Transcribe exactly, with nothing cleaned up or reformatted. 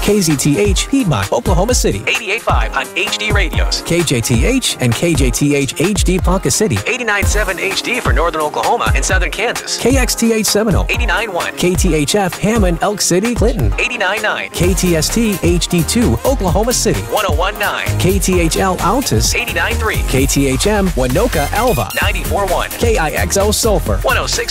K Z T H, Piedmont, Oklahoma City. eighty-eight point five on H D Radios. K J T H and K J T H H D Ponca City. eighty-nine point seven H D for northern Oklahoma and southern Kansas. K X T H Seminole. eighty-nine point one. K T H F Hammond, Elk City, Clinton. eighty-nine point nine. K T S T H D two, Oklahoma City. one oh one point nine. K T H L Altus. eighty-nine point three. K T H M Winoka Alva. ninety-four point one. K I X O Sulphur. one oh six